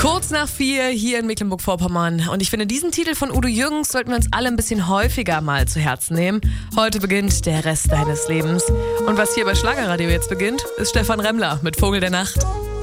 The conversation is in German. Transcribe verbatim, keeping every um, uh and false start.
Kurz nach vier hier in Mecklenburg-Vorpommern. Und ich finde, diesen Titel von Udo Jürgens sollten wir uns alle ein bisschen häufiger mal zu Herzen nehmen. Heute beginnt der Rest deines Lebens. Und was hier bei Schlagerradio jetzt beginnt, ist Stefan Remmler mit Vogel der Nacht.